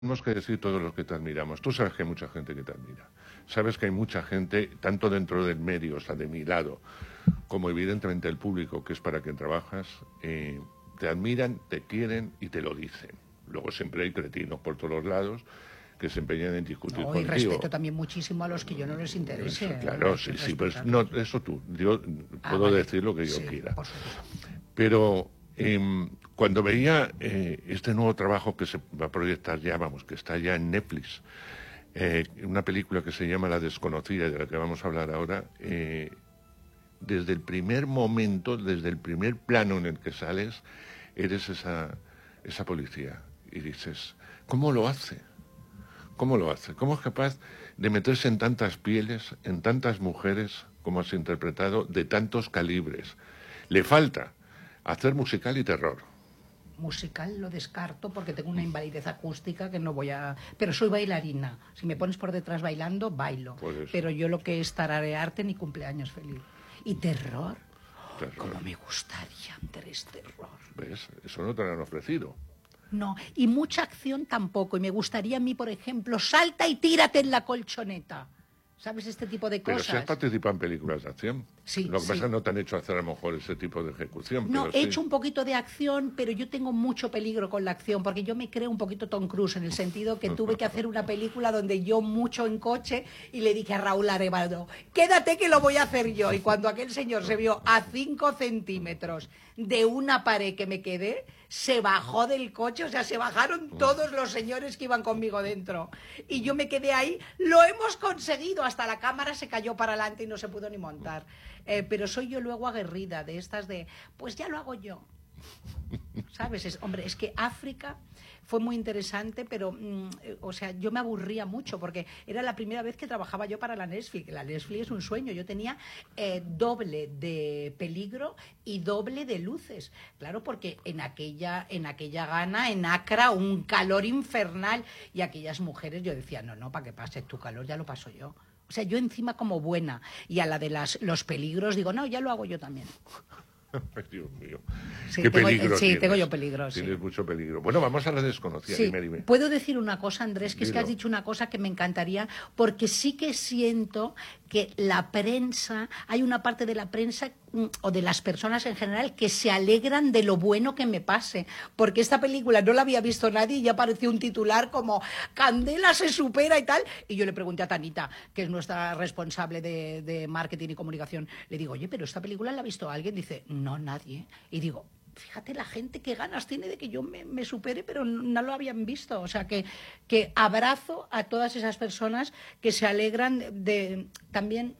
Tenemos que decir todos los que te admiramos. Tú sabes que hay mucha gente que te admira. Sabes que hay mucha gente, tanto dentro del medio, o sea, de mi lado, como evidentemente el público, que es para quien trabajas, te admiran, te quieren y te lo dicen. Luego siempre hay cretinos por todos los lados que se empeñan en discutir contigo. Y respeto también muchísimo a los que yo no les interese. Eso, claro, sí, pues no, eso tú. Yo puedo decir lo que yo quiera. Pero cuando veía este nuevo trabajo que se va a proyectar ya, que está ya en Netflix, una película que se llama La Desconocida, de la que vamos a hablar ahora, desde el primer momento, desde el primer plano en el que sales, eres esa policía. Y dices, ¿cómo lo hace? ¿Cómo lo hace? ¿Cómo es capaz de meterse en tantas pieles, en tantas mujeres, como has interpretado, de tantos calibres? Le falta hacer musical y terror. Musical lo descarto porque tengo una invalidez acústica que no voy a... Pero soy bailarina. Si me pones por detrás bailando, bailo. Pero yo lo que es tararearte ni cumpleaños feliz. ¿Y terror? ¿Cómo me gustaría Andrés terror? ¿Ves? Eso no te lo han ofrecido. No, y mucha acción tampoco. Y me gustaría a mí, por ejemplo, salta y tírate en la colchoneta. ¿Sabes? Este tipo de cosas. Pero si has participado en películas de acción. Sí, lo que pasa es que no te han hecho hacer a lo mejor ese tipo de ejecución. No, pero he hecho un poquito de acción, pero yo tengo mucho peligro con la acción, porque yo me creo un poquito Tom Cruise, en el sentido que tuve que hacer una película donde yo mucho en coche y le dije a Raúl Arevalo, quédate que lo voy a hacer yo. Y cuando aquel señor se vio a 5 centímetros de una pared que me quedé, se bajó del coche, o sea, se bajaron todos los señores que iban conmigo dentro. Y yo me quedé ahí, lo hemos conseguido, hasta la cámara se cayó para adelante y no se pudo ni montar. Pero soy yo luego aguerrida, de estas de, pues ya lo hago yo. ¿Sabes? Hombre, es que África fue muy interesante, pero, o sea, yo me aburría mucho porque era la primera vez que trabajaba yo para la Netflix. La Netflix es un sueño. Yo tenía doble de peligro y doble de luces. Claro, porque en aquella Ghana, en Accra, un calor infernal. Y aquellas mujeres, yo decía, no, para que pases tu calor, ya lo paso yo. O sea, yo encima como buena. Y a la de los peligros digo, no, ya lo hago yo también. Dios mío. Sí, ¿Qué peligro sí, tengo yo peligro. Tienes mucho peligro. Bueno, vamos a La Desconocida. Sí. Dime. Puedo decir una cosa, Andrés, que es que has dicho una cosa que me encantaría, porque sí que siento que la prensa, hay una parte de la prensa o de las personas en general que se alegran de lo bueno que me pase, porque esta película no la había visto nadie y ya apareció un titular como Candela se supera y tal, y yo le pregunté a Tanita, que es nuestra responsable de marketing y comunicación, le digo, oye, pero esta película la ha visto alguien, dice, no, nadie, y digo, fíjate la gente qué ganas tiene de que yo me supere, pero no lo habían visto. O sea, que abrazo a todas esas personas que se alegran también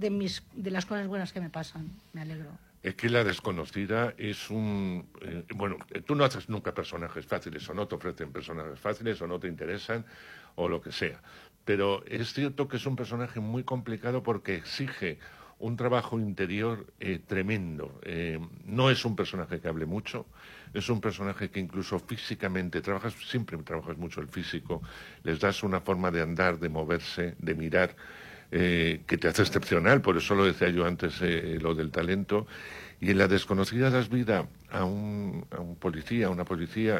de las cosas buenas que me pasan. Me alegro. Es que La Desconocida es bueno, tú no haces nunca personajes fáciles, o no te ofrecen personajes fáciles, o no te interesan, o lo que sea. Pero es cierto que es un personaje muy complicado porque exige un trabajo interior tremendo. No es un personaje que hable mucho, es un personaje que incluso físicamente siempre trabajas mucho el físico, les das una forma de andar, de moverse, de mirar, que te hace excepcional, por eso lo decía yo antes, lo del talento. Y en La Desconocida das vida a un policía, a una policía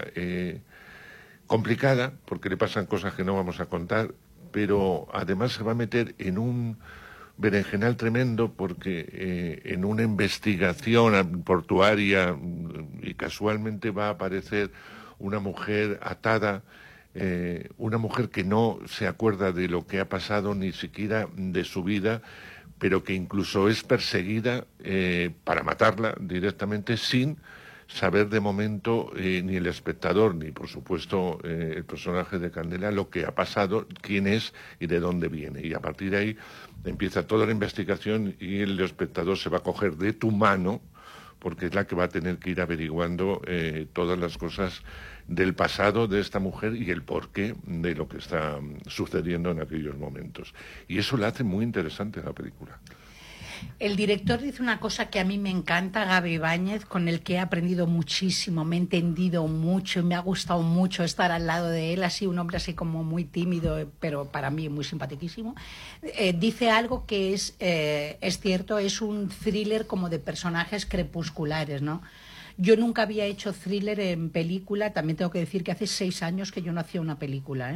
complicada, porque le pasan cosas que no vamos a contar, pero además se va a meter en un berenjenal tremendo porque en una investigación portuaria y casualmente va a aparecer una mujer atada, una mujer que no se acuerda de lo que ha pasado ni siquiera de su vida, pero que incluso es perseguida para matarla directamente sin saber de momento ni el espectador ni por supuesto el personaje de Candela lo que ha pasado, quién es y de dónde viene, y a partir de ahí empieza toda la investigación y el espectador se va a coger de tu mano porque es la que va a tener que ir averiguando todas las cosas del pasado de esta mujer y el porqué de lo que está sucediendo en aquellos momentos, y eso la hace muy interesante la película. El director dice una cosa que a mí me encanta, Gaby Ibáñez, con el que he aprendido muchísimo, me he entendido mucho y me ha gustado mucho estar al lado de él, así un hombre así como muy tímido, pero para mí muy simpaticísimo. Dice algo que es cierto, es un thriller como de personajes crepusculares, ¿no? Yo nunca había hecho thriller en película, también tengo que decir que hace 6 años que yo no hacía una película, ¿eh?